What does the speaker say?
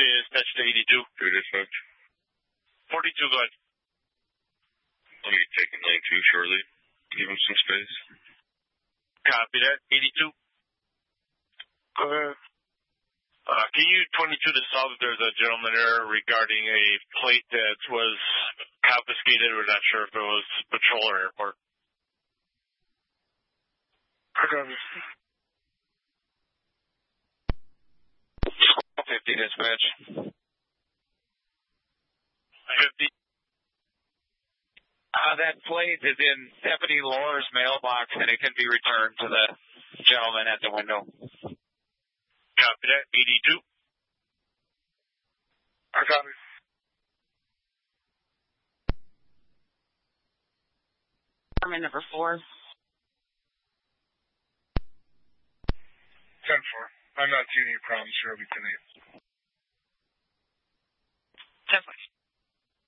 dispatch to 82. Your dispatch. 42, go ahead. I'll be taking 92 shortly. Give him some space. Copy that. 82. Go ahead. Can you 22 to solve if there's a gentleman there regarding a plate that was confiscated? We're not sure if it was patrol or airport. Okay. 50 dispatch. 50. That plate is in Stephanie Lohr's mailbox, and it can be returned to the gentleman at the window. Copy that. 82. I copy. Department number 4. 10-4. I'm not seeing any problems here. I'll be tonight.